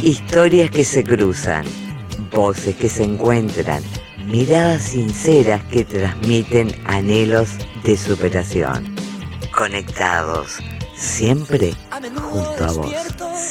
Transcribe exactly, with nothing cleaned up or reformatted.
Historias que se cruzan, voces que se encuentran, miradas sinceras que transmiten anhelos de superación. Conectados, siempre junto a vos.